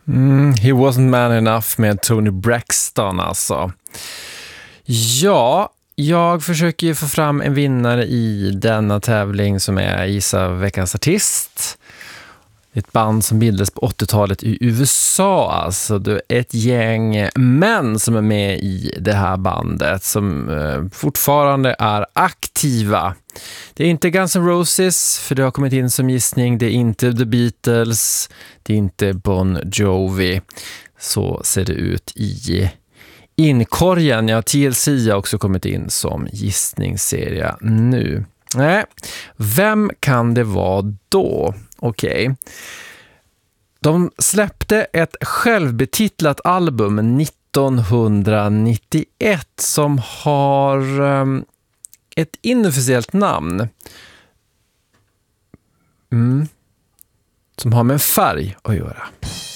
He wasn't man enough med Tony Braxton alltså. Ja, jag försöker ju få fram en vinnare i denna tävling som är Gissa veckans artist. Ett band som bildades på 80-talet i USA. Alltså det är ett gäng män som är med i det här bandet som fortfarande är aktiva. Det är inte Guns N' Roses, för det har kommit in som gissning. Det är inte The Beatles. Det är inte Bon Jovi. Så ser det ut i inkorgen. Ja, TLC har också kommit in som gissningsserie nu. Nej, vem kan det vara då? Okej. De släppte ett självbetitlat album 1991 som har ett inofficiellt namn. Som har med en färg att göra.